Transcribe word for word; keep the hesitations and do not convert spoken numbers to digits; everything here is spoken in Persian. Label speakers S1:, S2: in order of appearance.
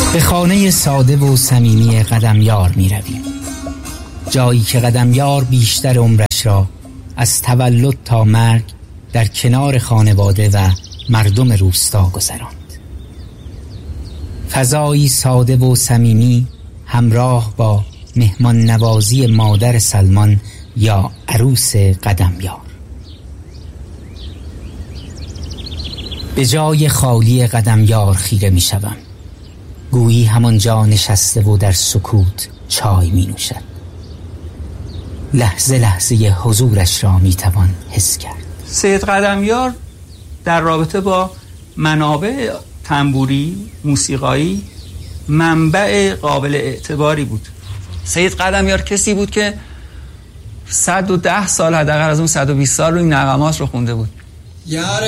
S1: به خانه ساده و صمیمی قدمیار می رویم، جایی که قدمیار بیشتر عمرش را از تولد تا مرگ در کنار خانواده و مردم روستا گذراند. فضایی ساده و صمیمی همراه با مهمان نوازی مادر سلمان یا عروس قدمیار. به جای خالی قدمیار خیره می شوم، گویی همانجا نشسته و در سکوت چای می نوشد. لحظه لحظه حضورش را می توان حس کرد.
S2: سید قدمیار در رابطه با منابع تنبوری موسیقایی منبع قابل اعتباری بود. سید قدمیار کسی بود که صد و ده سال حداقل از اون صد و بیست سال رو این نغمات رو خونده بود.
S3: یار